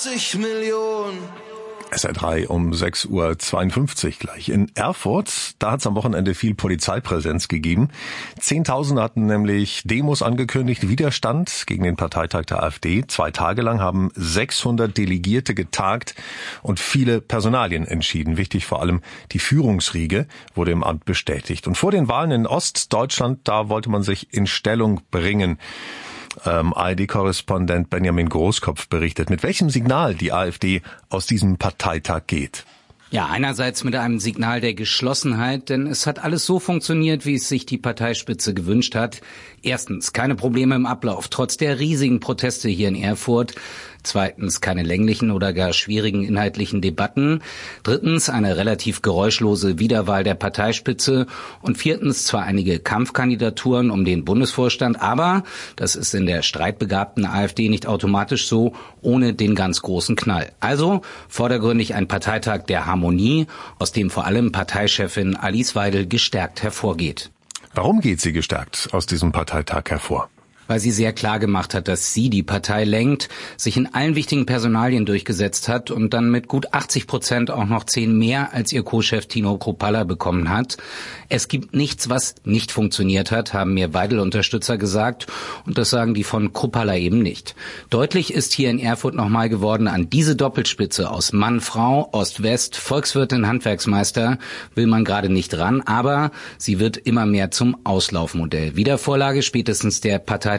80 Millionen. SR3 um 6:52 Uhr gleich. In Erfurt, da hat es am Wochenende viel Polizeipräsenz gegeben. Zehntausende hatten nämlich Demos angekündigt, Widerstand gegen den Parteitag der AfD. 2 Tage lang haben 600 Delegierte getagt und viele Personalien entschieden. Wichtig vor allem die Führungsriege wurde im Amt bestätigt. Und vor den Wahlen in Ostdeutschland, da wollte man sich in Stellung bringen. ARD-Korrespondent Benjamin Großkopf berichtet, mit welchem Signal die AfD aus diesem Parteitag geht. Ja, einerseits mit einem Signal der Geschlossenheit, denn es hat alles so funktioniert, wie es sich die Parteispitze gewünscht hat. Erstens, keine Probleme im Ablauf, trotz der riesigen Proteste hier in Erfurt. Zweitens, keine länglichen oder gar schwierigen inhaltlichen Debatten. Drittens, eine relativ geräuschlose Wiederwahl der Parteispitze. Und viertens, zwar einige Kampfkandidaturen um den Bundesvorstand, aber das ist in der streitbegabten AfD nicht automatisch so, ohne den ganz großen Knall. Also vordergründig ein Parteitag der Harmonie, aus dem vor allem Parteichefin Alice Weidel gestärkt hervorgeht. Warum geht sie gestärkt aus diesem Parteitag hervor? Weil sie sehr klar gemacht hat, dass sie die Partei lenkt, sich in allen wichtigen Personalien durchgesetzt hat und dann mit gut 80% auch noch 10 mehr als ihr Co-Chef Tino Kruppalla bekommen hat. Es gibt nichts, was nicht funktioniert hat, haben mir Weidel-Unterstützer gesagt, und das sagen die von Kruppalla eben nicht. Deutlich ist hier in Erfurt nochmal geworden, an diese Doppelspitze aus Mann, Frau, Ost-West, Volkswirtin, Handwerksmeister will man gerade nicht ran, aber sie wird immer mehr zum Auslaufmodell. Wiedervorlage spätestens der Parteitag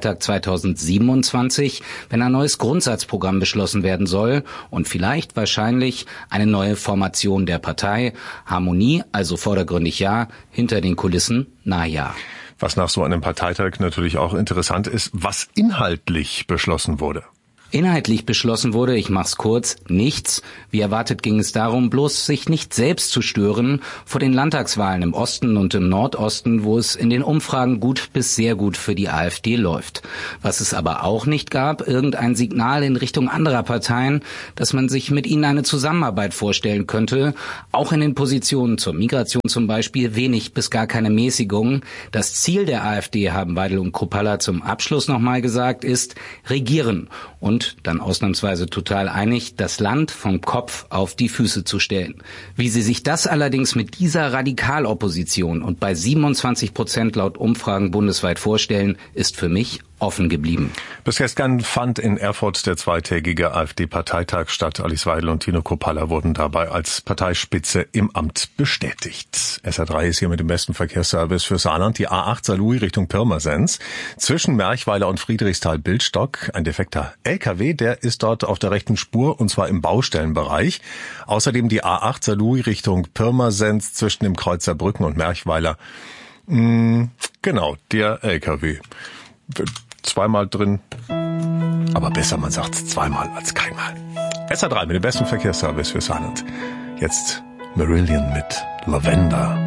2027, wenn ein neues Grundsatzprogramm beschlossen werden soll und vielleicht wahrscheinlich eine neue Formation der Partei. Harmonie, also vordergründig ja, hinter den Kulissen na ja. Was nach so einem Parteitag natürlich auch interessant ist, was inhaltlich beschlossen wurde. Inhaltlich beschlossen wurde, ich mach's kurz, nichts. Wie erwartet ging es darum, bloß sich nicht selbst zu stören vor den Landtagswahlen im Osten und im Nordosten, wo es in den Umfragen gut bis sehr gut für die AfD läuft. Was es aber auch nicht gab, irgendein Signal in Richtung anderer Parteien, dass man sich mit ihnen eine Zusammenarbeit vorstellen könnte. Auch in den Positionen zur Migration zum Beispiel wenig bis gar keine Mäßigung. Das Ziel der AfD, haben Weidel und Kruppalla zum Abschluss nochmal gesagt, ist regieren und dann ausnahmsweise total einig, das Land vom Kopf auf die Füße zu stellen. Wie sie sich das allerdings mit dieser Radikalopposition und bei 27% laut Umfragen bundesweit vorstellen, ist für mich offen geblieben. Bis gestern fand in Erfurt der zweitägige AfD-Parteitag statt. Alice Weidel und Tino Kruppalla wurden dabei als Parteispitze im Amt bestätigt. SR3 ist hier mit dem besten Verkehrsservice für Saarland. Die A8 Saarlouis Richtung Pirmasens. Zwischen Merchweiler und Friedrichsthal-Bildstock ein defekter LKW, der ist dort auf der rechten Spur und zwar im Baustellenbereich. Außerdem die A8 Saarlouis Richtung Pirmasens zwischen dem Kreuzer Brücken und Merchweiler. Genau, der LKW. Zweimal drin, aber besser, man sagt zweimal als keinmal. SR3 mit dem besten Verkehrsservice für Saarland. Jetzt Marillion mit Lavender.